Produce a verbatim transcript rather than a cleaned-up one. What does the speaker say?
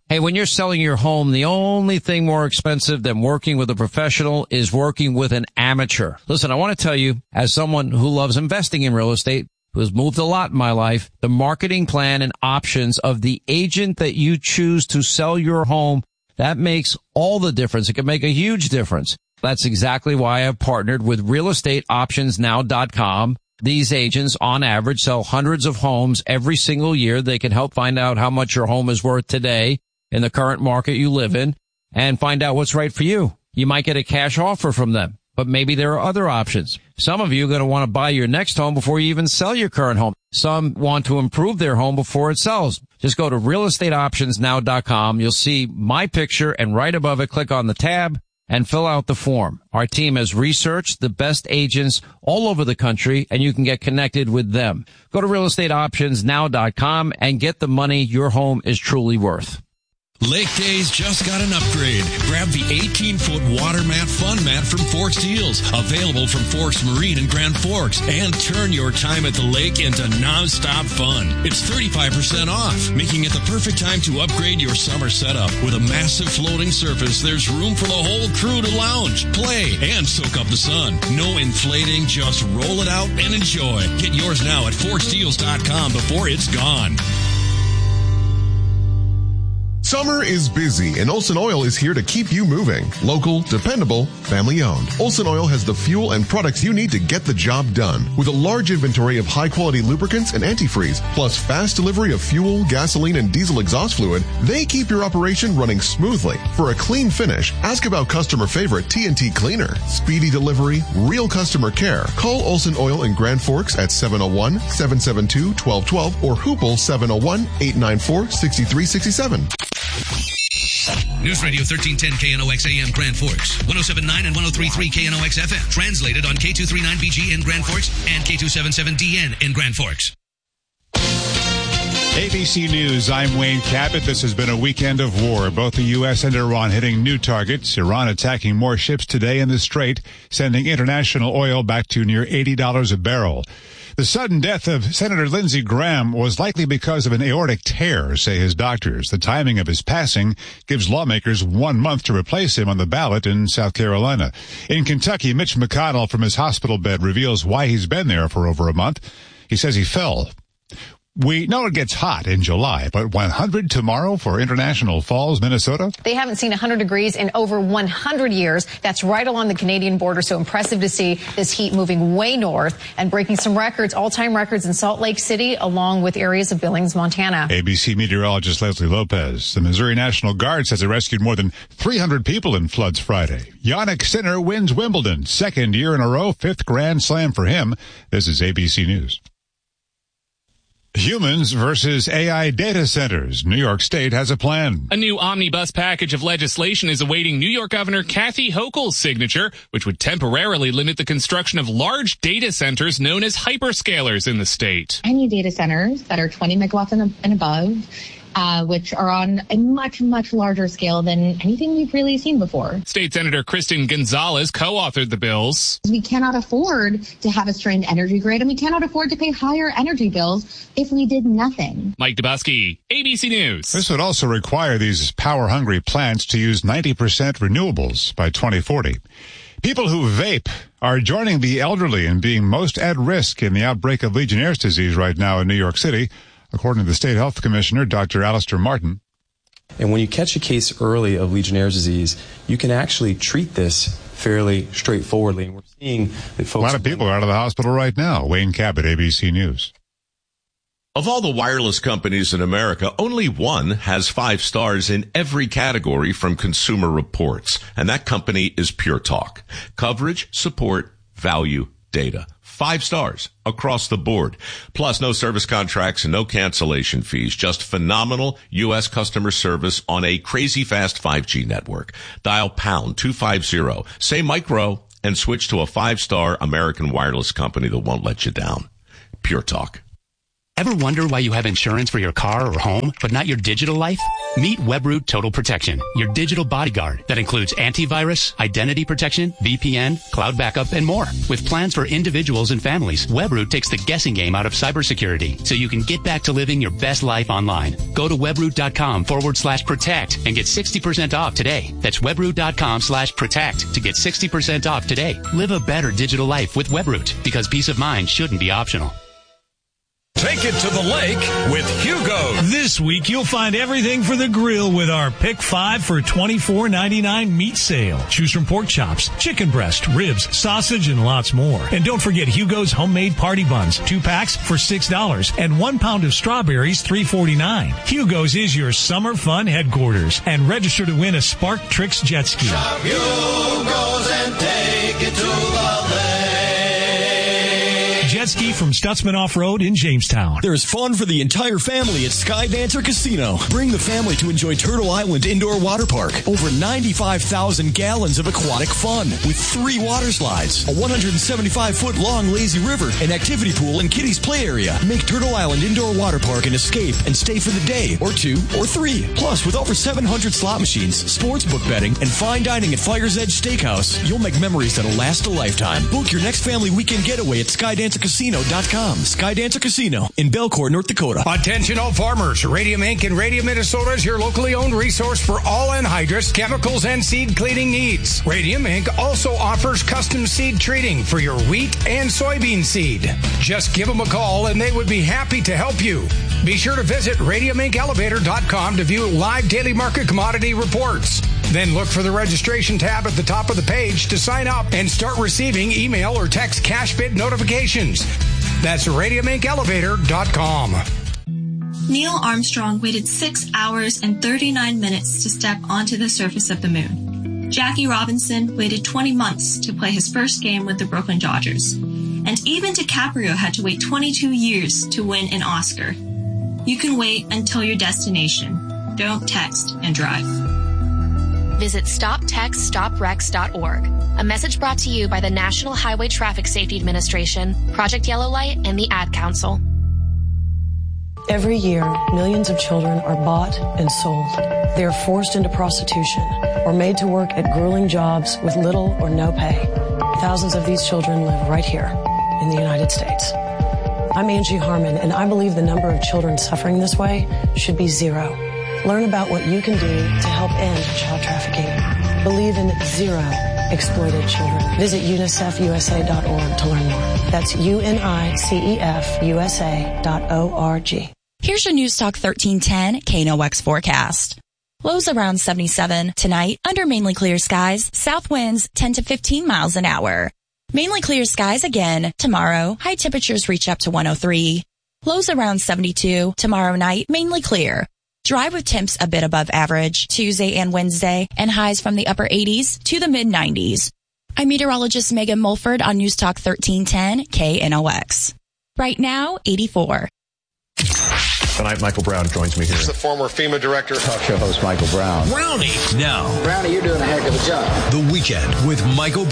Hey, when you're selling your home, the only thing more expensive than working with a professional is working with an amateur. Listen, I want to tell you, as someone who loves investing in real estate, who has moved a lot in my life, the marketing plan and options of the agent that you choose to sell your home, that makes all the difference. It can make a huge difference. That's exactly why I've partnered with real estate options now dot com. These agents, on average, sell hundreds of homes every single year. They can help find out how much your home is worth today in the current market you live in and find out what's right for you. You might get a cash offer from them, but maybe there are other options. Some of you are going to want to buy your next home before you even sell your current home. Some want to improve their home before it sells. Just go to real estate options now dot com. You'll see my picture, and right above it, click on the tab and fill out the form. Our team has researched the best agents all over the country, and you can get connected with them. Go to real estate options now dot com and get the money your home is truly worth. Lake Days just got an upgrade. Grab the eighteen-foot water mat fun mat from Forks Deals, available from Forks Marine and Grand Forks, and turn your time at the lake into non-stop fun. It's thirty-five percent off, making it the perfect time to upgrade your summer setup. With a massive floating surface, there's room for the whole crew to lounge, play, and soak up the sun. No inflating, just roll it out and enjoy. Get yours now at forks deals dot com before it's gone. Summer is busy, and Olson Oil is here to keep you moving. Local, dependable, family-owned. Olson Oil has the fuel and products you need to get the job done. With a large inventory of high-quality lubricants and antifreeze, plus fast delivery of fuel, gasoline, and diesel exhaust fluid, they keep your operation running smoothly. For a clean finish, ask about customer favorite T N T Cleaner. Speedy delivery, real customer care. Call Olson Oil in Grand Forks at seven oh one, seven seven two, one two one two or Hoople seven oh one, eight nine four, six three six seven. News Radio thirteen ten K N O X A M Grand Forks, one oh seven point nine and one oh three point three K N O X F M, translated on K two thirty-nine B G in Grand Forks and K two seventy-seven D N in Grand Forks. A B C News, I'm Wayne Cabot. This has been a weekend of war. Both the U S and Iran hitting new targets. Iran attacking more ships today in the Strait, sending international oil back to near eighty dollars a barrel. The sudden death of Senator Lindsey Graham was likely because of an aortic tear, say his doctors. The timing of his passing gives lawmakers one month to replace him on the ballot in South Carolina. In Kentucky, Mitch McConnell from his hospital bed reveals why he's been there for over a month. He says he fell. We know it gets hot in July, but one hundred tomorrow for International Falls, Minnesota? They haven't seen one hundred degrees in over one hundred years. That's right along the Canadian border, so impressive to see this heat moving way north and breaking some records, all-time records in Salt Lake City, along with areas of Billings, Montana. A B C meteorologist Leslie Lopez. The Missouri National Guard says it rescued more than three hundred people in floods Friday. Jannik Sinner wins Wimbledon. Second year in a row, fifth Grand Slam for him. This is A B C News. Humans versus A I data centers. New York State has a plan. A new omnibus package of legislation is awaiting New York Governor Kathy Hochul's signature, which would temporarily limit the construction of large data centers known as hyperscalers in the state. Any data centers that are twenty megawatts and, and above, uh, which are on a much, much larger scale than anything we've really seen before. State Senator Kristen Gonzalez co-authored the bills. We cannot afford to have a strained energy grid, and we cannot afford to pay higher energy bills if we did nothing. Mike Dubusky, A B C News. This would also require these power-hungry plants to use ninety percent renewables by twenty forty. People who vape are joining the elderly in being most at risk in the outbreak of Legionnaire's disease right now in New York City, according to the State Health Commissioner, Doctor Alistair Martin. And when you catch a case early of Legionnaire's disease, you can actually treat this fairly straightforwardly. And we're seeing that folks... A lot of people are out of the hospital right now. Wayne Cabot, A B C News. Of all the wireless companies in America, only one has five stars in every category from Consumer Reports, and that company is Pure Talk. Coverage, support, value, data. Five stars across the board. Plus, no service contracts and no cancellation fees. Just phenomenal U S customer service on a crazy fast five G network. Dial pound two fifty, say micro, and switch to a five-star American wireless company that won't let you down. Pure Talk. Ever wonder why you have insurance for your car or home, but not your digital life? Meet Webroot Total Protection, your digital bodyguard that includes antivirus, identity protection, V P N, cloud backup, and more. With plans for individuals and families, Webroot takes the guessing game out of cybersecurity so you can get back to living your best life online. Go to webroot.com forward slash protect and get sixty percent off today. That's webroot.com slash protect to get sixty percent off today. Live a better digital life with Webroot because peace of mind shouldn't be optional. Take it to the lake with Hugo. This week, you'll find everything for the grill with our Pick five for twenty-four ninety-nine meat sale. Choose from pork chops, chicken breast, ribs, sausage, and lots more. And don't forget Hugo's homemade party buns. Two packs for six dollars and one pound of strawberries, three forty-nine. Hugo's is your summer fun headquarters. And register to win a Spark Tricks jet ski. Shop Hugo's and take it to the lake. Jet ski from Stutzman Off-Road in Jamestown. There's fun for the entire family at Skydancer Casino. Bring the family to enjoy Turtle Island Indoor Water Park. Over ninety-five thousand gallons of aquatic fun with three water slides, a one hundred seventy-five foot long lazy river, an activity pool, and kiddies play area. Make Turtle Island Indoor Water Park an escape and stay for the day or two or three. Plus, with over seven hundred slot machines, sports book betting, and fine dining at Fire's Edge Steakhouse, you'll make memories that'll last a lifetime. Book your next family weekend getaway at Skydancer Casino dot com. Skydancer Casino in Belcourt, North Dakota. Attention all farmers. Radium Incorporated in Radium, Minnesota is your locally owned resource for all anhydrous, chemicals, and seed cleaning needs. Radium Incorporated also offers custom seed treating for your wheat and soybean seed. Just give them a call and they would be happy to help you. Be sure to visit radium inc elevator dot com to view live daily market commodity reports. Then look for the registration tab at the top of the page to sign up and start receiving email or text cash bid notifications. That's radium inc elevator dot com. Neil Armstrong waited six hours and thirty-nine minutes to step onto the surface of the moon. Jackie Robinson waited twenty months to play his first game with the Brooklyn Dodgers. And even DiCaprio had to wait twenty-two years to win an Oscar. You can wait until your destination. Don't text and drive. Visit stop text stop wrecks dot org. A message brought to you by the National Highway Traffic Safety Administration, Project Yellow Light, and the Ad Council. Every year, millions of children are bought and sold. They are forced into prostitution or made to work at grueling jobs with little or no pay. Thousands of these children live right here in the United States. I'm Angie Harmon, and I believe the number of children suffering this way should be zero. Learn about what you can do to help end child trafficking. Believe in zero exploited children. Visit unicef u s a dot org to learn more. That's U N I C E F U S A dot O R G. Here's your News Talk thirteen ten K N O X forecast. Lows around seventy-seven tonight, under mainly clear skies, south winds ten to fifteen miles an hour. Mainly clear skies again tomorrow, high temperatures reach up to one oh three. Lows around seventy-two, tomorrow night, mainly clear. Dry with temps a bit above average Tuesday and Wednesday, and highs from the upper eighties to the mid nineties. I'm meteorologist Megan Mulford on News Talk thirteen ten K N O X. Right now, eighty-four. Tonight, Michael Brown joins me here. This is the former FEMA director. Talk show host Michael Brown. Brownie. Now, Brownie, you're doing a heck of a job. The Weekend with Michael